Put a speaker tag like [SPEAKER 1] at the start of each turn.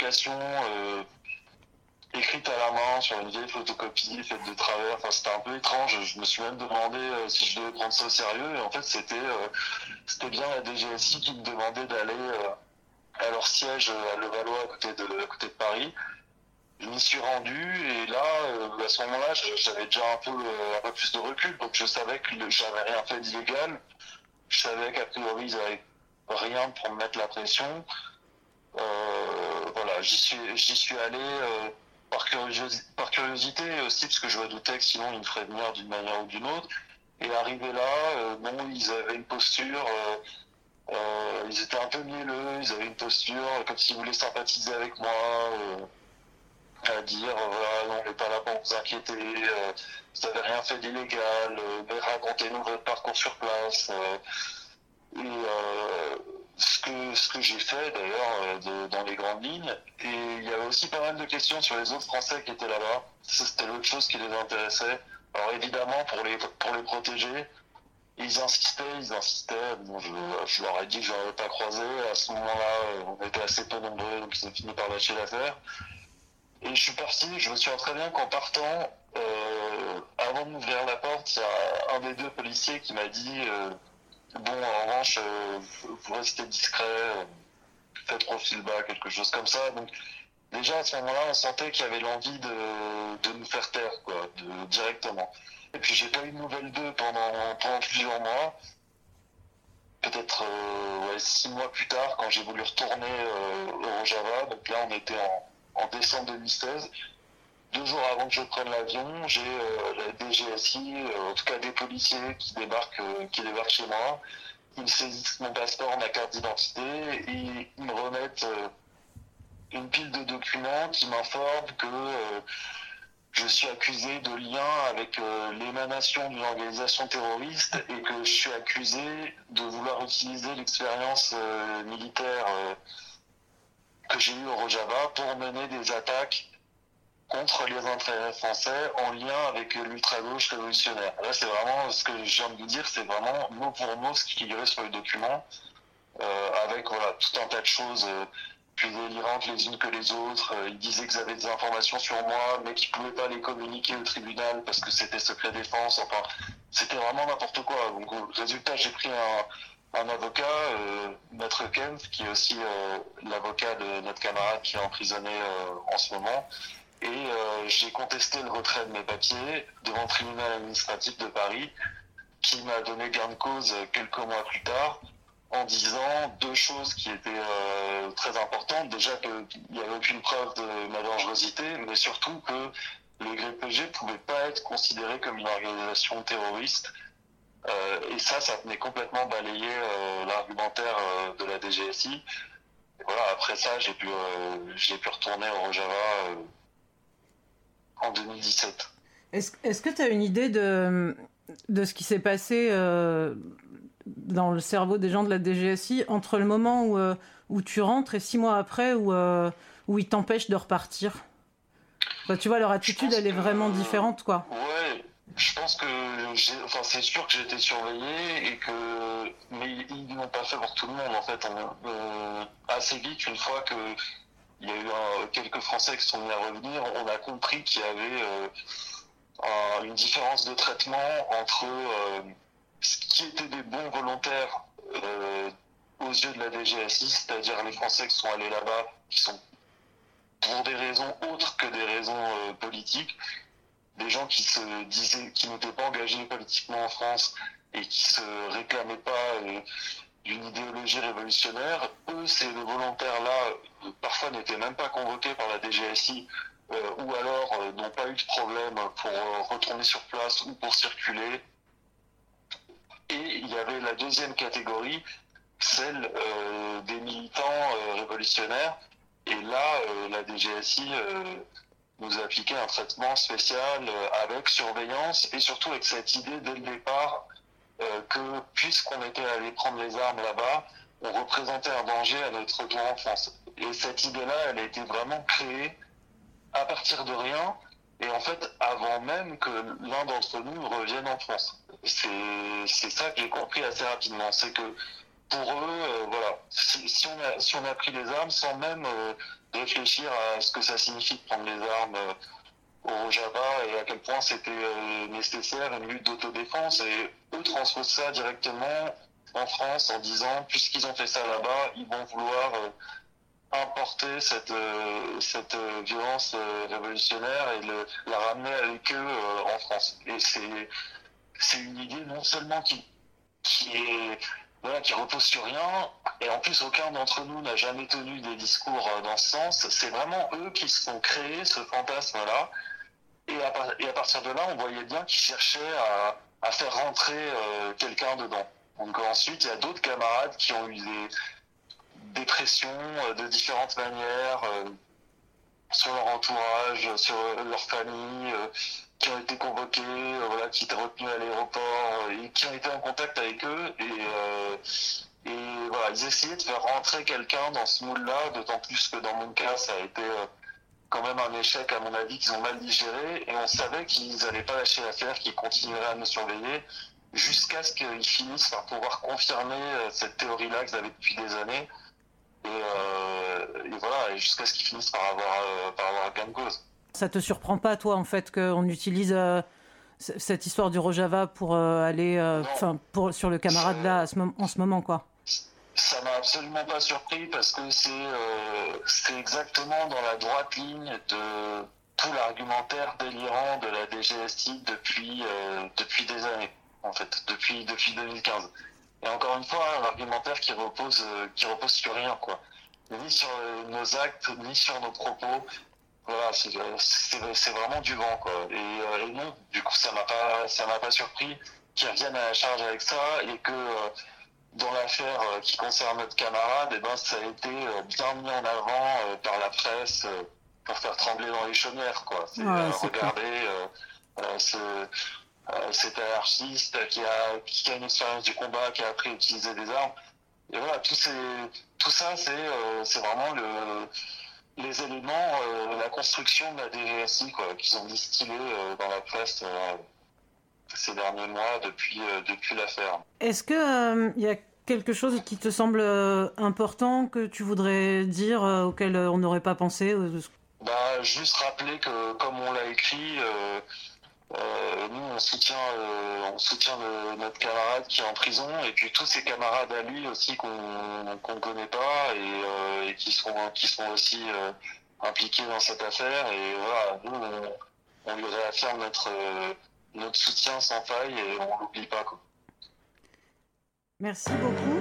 [SPEAKER 1] convocation écrite à la main sur une vieille photocopie faite de travers. Enfin, c'était un peu étrange. Je me suis même demandé si je devais prendre ça au sérieux. Et en fait, c'était bien la DGSI qui me demandait d'aller à leur siège à Levallois, à côté de Paris. Je m'y suis rendu et là, à ce moment-là, j'avais déjà un peu plus de recul. Donc je savais que j'avais rien fait d'illégal. Je savais qu'a priori, ils n'avaient rien pour me mettre la pression. Voilà, j'y suis allé par curiosité aussi, parce que je me doutais que sinon ils me feraient venir d'une manière ou d'une autre. Et arrivé là, bon, ils avaient une posture, ils étaient un peu mielleux, ils avaient une posture comme s'ils voulaient sympathiser avec moi, à dire voilà, non, on n'est pas là pour vous inquiéter, vous n'avez rien fait d'illégal, mais racontez-nous votre parcours sur place. Ce que j'ai fait d'ailleurs dans les grandes lignes. Et il y avait aussi pas mal de questions sur les autres Français qui étaient là-bas. C'était l'autre chose qui les intéressait. Alors évidemment, pour les protéger, ils insistaient. Bon, je leur ai dit que je n'en avais pas croisé. À ce moment-là, on était assez peu nombreux, donc ils ont fini par lâcher l'affaire. Et je suis parti, je me souviens très bien qu'en partant, avant de m'ouvrir la porte, il y a un des deux policiers qui m'a dit bon, en revanche, vous restez discret, faites profil bas, quelque chose comme ça. Donc, déjà, à ce moment-là, on sentait qu'il y avait l'envie de nous faire taire, quoi, directement. Et puis, j'ai pas eu de nouvelles d'eux pendant plusieurs mois. Peut-être 6 mois plus tard, quand j'ai voulu retourner au Rojava. Donc là, on était en décembre 2016. 2 jours avant que je prenne l'avion, j'ai la DGSI, en tout cas des policiers qui débarquent chez moi. Ils me saisissent mon passeport, ma carte d'identité et ils me remettent une pile de documents qui m'informent que je suis accusé de lien avec l'émanation d'une organisation terroriste et que je suis accusé de vouloir utiliser l'expérience militaire que j'ai eue au Rojava pour mener des attaques contre les intérêts français en lien avec l'ultra-gauche révolutionnaire. Là, c'est vraiment ce que je viens de vous dire, c'est vraiment mot pour mot ce qui figurait sur le document, avec voilà, tout un tas de choses plus délirantes les unes que les autres. Ils disaient qu'ils avaient des informations sur moi, mais qu'ils ne pouvaient pas les communiquer au tribunal parce que c'était secret défense. Enfin, c'était vraiment n'importe quoi. Donc, au résultat, j'ai pris un avocat, Maître Kempf, qui est aussi l'avocat de notre camarade qui est emprisonné en ce moment. Et j'ai contesté le retrait de mes papiers devant le tribunal administratif de Paris, qui m'a donné gain de cause quelques mois plus tard, en disant 2 choses qui étaient très importantes. Déjà qu'il n'y avait aucune preuve de ma dangerosité, mais surtout que le GRPG ne pouvait pas être considéré comme une organisation terroriste. Et ça venait complètement balayer l'argumentaire de la DGSI. Et voilà, après ça, j'ai pu retourner au Rojava en 2017.
[SPEAKER 2] Est-ce que tu as une idée de ce qui s'est passé dans le cerveau des gens de la DGSI entre le moment où tu rentres et 6 mois après où ils t'empêchent de repartir? Enfin, tu vois, leur attitude, elle est vraiment différente, quoi.
[SPEAKER 1] Ouais, je pense que c'est sûr que j'ai été surveillé mais ils n'ont pas fait pour tout le monde, en fait. Assez vite, une fois que il y a eu quelques Français qui sont venus à revenir, on a compris qu'il y avait une différence de traitement entre ce qui étaient des bons volontaires aux yeux de la DGSI, c'est-à-dire les Français qui sont allés là-bas, qui sont pour des raisons autres que des raisons politiques, des gens qui se disaient, qui n'étaient pas engagés politiquement en France et qui se réclamaient pas d'une idéologie révolutionnaire. Eux, ces volontaires-là, parfois n'étaient même pas convoqués par la DGSI, ou alors n'ont pas eu de problème pour retourner sur place ou pour circuler. Et il y avait la deuxième catégorie, celle des militants révolutionnaires. Et là, la DGSI nous a appliqué un traitement spécial avec surveillance et surtout avec cette idée dès le départ que puisqu'on était allé prendre les armes là-bas, on représentait un danger à notre retour en France. Et cette idée-là, elle a été vraiment créée à partir de rien, et en fait, avant même que l'un d'entre nous revienne en France. C'est ça que j'ai compris assez rapidement, c'est que pour eux, voilà, si on a pris les armes sans même réfléchir à ce que ça signifie de prendre les armes au Rojava et à quel point c'était nécessaire une lutte d'autodéfense. Et eux transposent ça directement en France en disant, puisqu'ils ont fait ça là-bas, ils vont vouloir importer cette violence révolutionnaire et la ramener avec eux en France. Et c'est une idée non seulement qui est voilà, qui repose sur rien, et en plus aucun d'entre nous n'a jamais tenu des discours dans ce sens. C'est vraiment eux qui se sont créés ce fantasme-là, et à partir de là, on voyait bien qu'ils cherchaient à faire rentrer quelqu'un dedans. Donc ensuite, il y a d'autres camarades qui ont eu des pressions de différentes manières sur leur entourage, sur leur famille, qui ont été convoqués, voilà, qui étaient retenus à l'aéroport et qui ont été en contact avec eux. Et voilà, ils essayaient de faire rentrer quelqu'un dans ce moule-là, d'autant plus que dans mon cas, ça a été quand même un échec, à mon avis, qu'ils ont mal digéré. Et on savait qu'ils n'allaient pas lâcher l'affaire, qu'ils continueraient à nous surveiller jusqu'à ce qu'ils finissent par pouvoir confirmer cette théorie-là qu'ils avaient depuis des années. Et voilà, et jusqu'à ce qu'ils finissent par avoir gain de cause.
[SPEAKER 2] Ça te surprend pas, toi, en fait, qu'on utilise cette histoire du Rojava pour aller sur le camarade là en ce moment, quoi?
[SPEAKER 1] Ça m'a absolument pas surpris parce que c'est exactement dans la droite ligne de tout l'argumentaire délirant de la DGSI depuis des années, en fait, depuis 2015. Et encore une fois, un argumentaire qui repose sur rien, quoi. Ni sur nos actes, ni sur nos propos. Voilà, c'est vraiment du vent, quoi. Et non, du coup, ça m'a pas surpris qu'ils reviennent à la charge avec ça et que dans l'affaire qui concerne notre camarade, eh ben, ça a été bien mis en avant par la presse pour faire trembler dans les chaumières, quoi. Regardez cet anarchiste qui a une expérience du combat, qui a appris à utiliser des armes. Et voilà, tout ça, c'est vraiment les éléments, la construction de la DGSI, quoi, qu'ils ont distillé dans la presse ces derniers mois depuis l'affaire.
[SPEAKER 2] Est-ce que y a quelque chose qui te semble important que tu voudrais dire auquel on n'aurait pas pensé?
[SPEAKER 1] Juste rappeler que comme on l'a écrit, nous on soutient notre camarade qui est en prison et puis tous ses camarades à lui aussi qu'on connaît pas et qui sont aussi impliqués dans cette affaire. Et voilà, nous on lui réaffirme notre soutien sans faille et on l'oublie pas, quoi.
[SPEAKER 2] Merci beaucoup.